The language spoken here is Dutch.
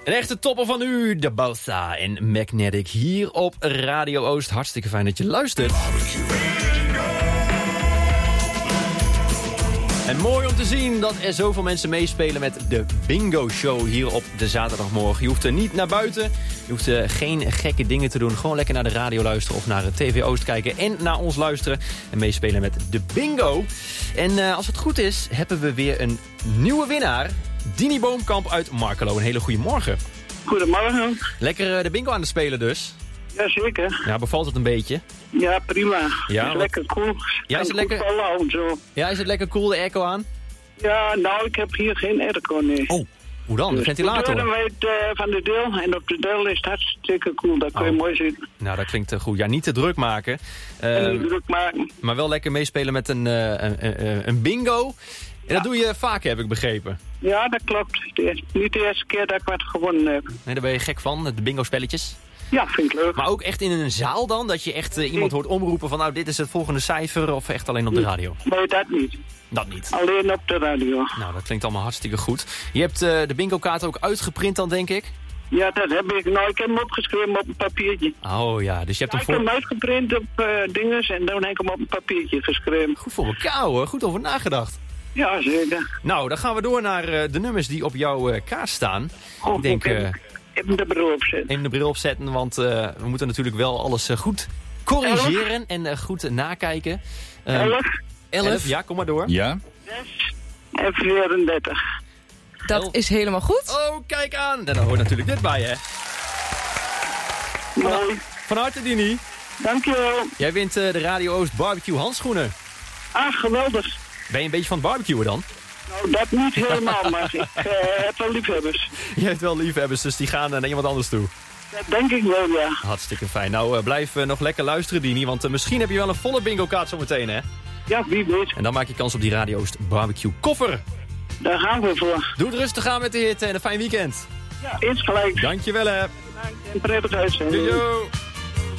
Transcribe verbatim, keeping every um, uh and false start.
Een echte topper van u, de Bosa en Magnetic hier op Radio Oost. Hartstikke fijn dat je luistert. En mooi om te zien dat er zoveel mensen meespelen met de Bingo Show hier op de zaterdagmorgen. Je hoeft er niet naar buiten, je hoeft uh, geen gekke dingen te doen. Gewoon lekker naar de radio luisteren of naar T V Oost kijken en naar ons luisteren. En meespelen met de Bingo. En uh, als het goed is, hebben we weer een nieuwe winnaar. Dini Boomkamp uit Markelo. Een hele goede morgen. Goedemorgen. Lekker uh, de bingo aan het spelen dus. Jazeker. Ja, bevalt het een beetje? Ja, prima. Ja, is wat... lekker cool. Ja, is het lekker... Houden, zo. Ja, is het lekker cool, de airco aan? Ja, nou, ik heb hier geen airco, nee. Oh, hoe dan? De dus ventilator? De weet uh, van de deel en op de deel is het hartstikke cool. Daar kun je oh. mooi zitten. Nou, dat klinkt uh, goed. Ja, niet te druk maken. Uh, en niet druk maken. Maar wel lekker meespelen met een, uh, een, een, een bingo. En ja. Dat doe je vaker, heb ik begrepen. Ja, dat klopt. De, niet de eerste keer dat ik wat gewonnen heb. Nee, daar ben je gek van, de bingo-spelletjes? Ja, vind ik leuk. Maar ook echt in een zaal dan? Dat je echt uh, iemand hoort omroepen van nou, dit is het volgende cijfer of echt alleen op de radio? Nee, dat niet. Dat niet? Alleen op de radio. Nou, dat klinkt allemaal hartstikke goed. Je hebt uh, de bingo-kaart ook uitgeprint dan, denk ik? Ja, dat heb ik. Nou, ik heb hem opgeschreven op een papiertje. Oh ja, dus je hebt ja, hem voor... ik heb hem uitgeprint op uh, dinges en dan heb ik hem op een papiertje geschreven. Goed voor elkaar hoor, goed over nagedacht. Ja, zeker. Nou, dan gaan we door naar uh, de nummers die op jouw uh, kaart staan. Oh, ik denk... Uh, even de bril opzetten. Even de bril opzetten, want uh, we moeten natuurlijk wel alles uh, goed corrigeren elf. en uh, goed uh, nakijken. Uh, elf. elf, ja, kom maar door. Ja. zes en vierendertig. Dat elf. Is helemaal goed. Oh, kijk aan. En dan hoort natuurlijk dit bij, hè. Mooi. Van harte, Dini. Dankjewel. Jij wint uh, de Radio Oost barbecue handschoenen. Ah, geweldig. Ben je een beetje van het barbecuen dan? Nou, dat niet helemaal, maar ik uh, heb wel liefhebbers. Je hebt wel liefhebbers, dus die gaan uh, naar iemand anders toe. Dat denk ik wel, ja. Hartstikke fijn. Nou, uh, blijf uh, nog lekker luisteren, Dini, want uh, misschien heb je wel een volle bingo kaart zometeen, hè? Ja, wie weet. En dan maak je kans op die Radio Oost barbecue koffer. Daar gaan we voor. Doe het rustig aan met de hit en een fijn weekend. Ja, eens gelijk. Dankjewel, hè. Bedankt en prettig uitzending. Doei, doei.